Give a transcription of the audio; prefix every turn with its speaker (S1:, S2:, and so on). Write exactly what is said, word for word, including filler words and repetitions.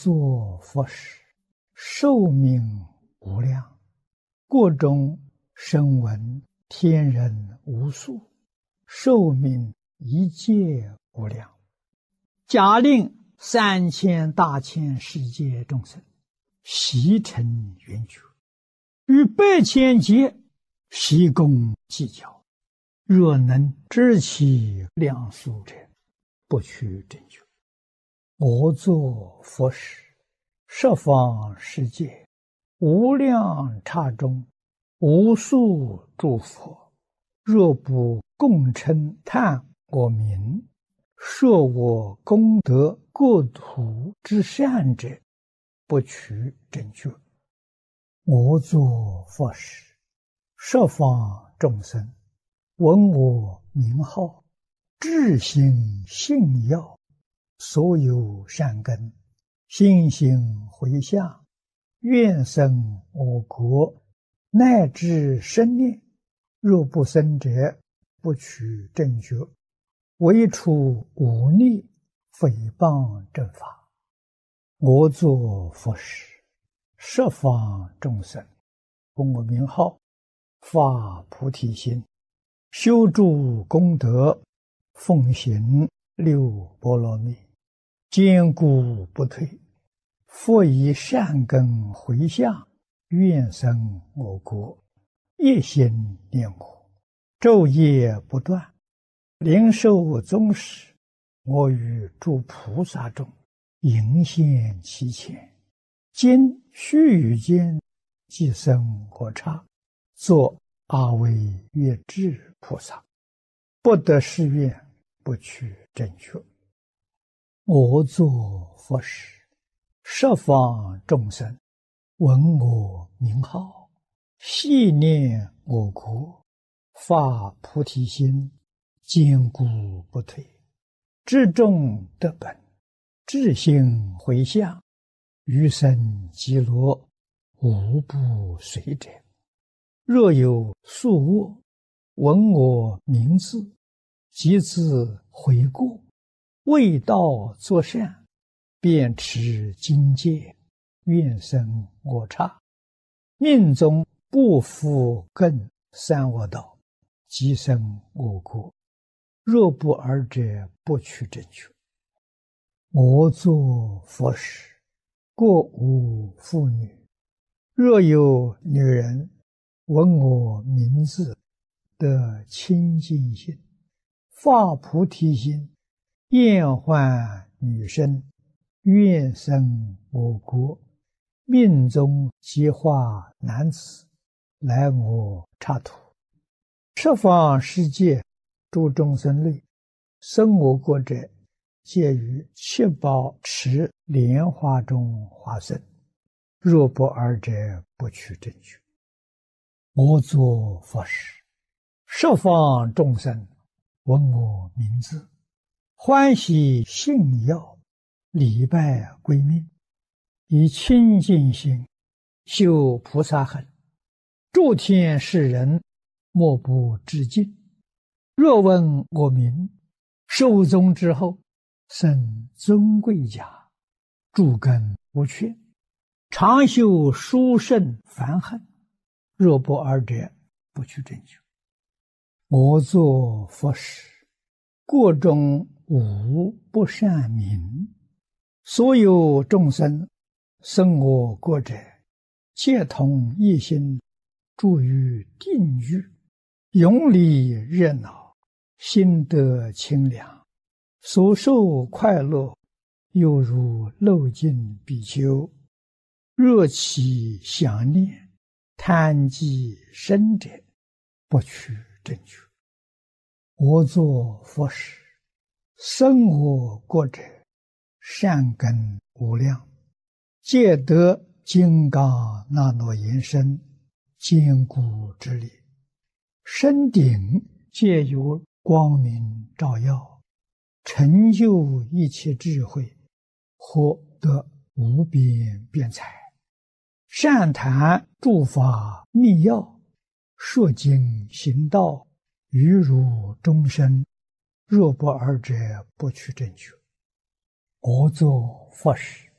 S1: 作佛时，寿命无量，国中声闻天人无数，寿命一界无量。假令三千大千世界众生悉成圆觉，于百千劫悉共计较，若能知其量数者，不取正觉。我作佛时，十方世界无量刹中，无数诸佛，若不共称叹我名，说我功德国土之善者，不取正觉。我作佛时，十方众生闻我名号，至心信要，所有善根心行回向，愿生我国，乃至生念，若不生者，不取正觉。唯除忤逆诽谤正法。我作佛时，十方众生闻我名号，发菩提心，修诸功德，奉行六波罗蜜，坚固不退，复以善根回向，愿生我国，一心念我，昼夜不断，灵寿终时，我与诸菩萨中迎现其前，今须臾间即生我刹，作阿惟越致菩萨，不得誓愿，不取正觉。我作佛时，十方众生闻我名号，系念我国，发菩提心，坚固不退，至众得本，至心回向，余生极乐，无不随者。若有宿恶，闻我名字，即自悔过，为道作善，便持经戒，愿生我刹，命中不复更三恶道，即生我国。若不尔者，不取正觉。我作佛时，国无妇女，若有女人闻我名字，得清净心，发菩提心，厌患女身，愿生我国，命中即化男子，来我刹土。十方世界诸众生类，生我国者，皆于七宝池莲花中化身。若不尔者，不取正觉。我作佛时，十方众生闻我名字，欢喜信要，礼拜归命，以清净心修菩萨行，诸天世人莫不致敬。若闻我名，寿终之后，生尊贵家，诸根无缺，常修殊胜梵行。若不尔者，不取正觉。我作佛时，国中无不善民，所有众生生我国者，皆同一心，住于定狱，永离热闹，心得清凉，所受快乐，犹如漏尽比丘。若其想念，贪忌生者，不取正觉。我作佛时，生我国者，善根无量，皆得金刚那罗延身，坚固之力，身顶皆有光明照耀，成就一切智慧，获得无边辩才，善谈诸法密要，说经行道，于如终身。若不尔者，不取正觉。我作佛时，